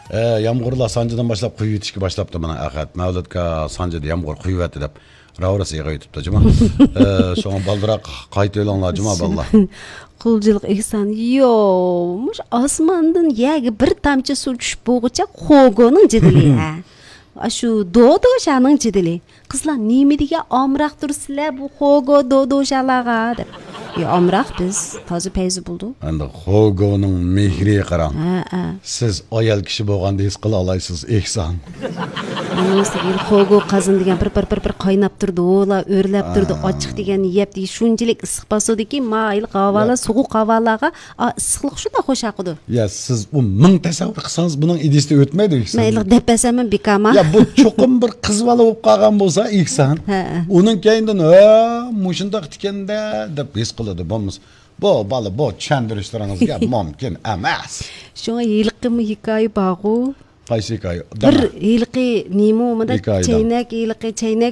Yağmurlar sancıdan başlap kuyu yetişki başlaptı bana ahat. Mevlütka sancıda yağmur kuyu etti dep. Ravrası yığıyıptı cuma. Şoň baldırak qayta ölanlar cuma balla. Qulcılık ihsan yo'muş osmondan yagi bir tamchi suv tushib bo'g'icha Xogoning jidili ha. Shu Dodoshaning jidili. Qizlar nima omroq tursizlar bu Xogo Dodoshalarga deb. Omroq biz toza payzi buldu. Endi Xogoning mehri qarang. Siz ayol kishi bo'lganda his qila olaysiz ihson. Neyse Xogo qazın degan bir qaynab turdi, ola o'rlab turdi, ochiq degan yeyapti. Shunchalik issiq basodiki, mayl qavala, sovuq qavalaga issiqlik shunda qo'shaqidi. Ya siz u ming tasavvur qilsangiz buning idisida o'tmaydi ihson. Mayli deb basaman bekama. Ya bu cho'qim bir qiz bola bo'lib qolgan bo'lsa ihson. Uning keyindan mushundoq tikanda deb his qiladi bo'lmas. Bu bola bu tushuntirishlaringizga mumkin emas. Shunga yilqimi hikoya bog'u. Qaysi hikoya? Bir yilqi nima umida chaynak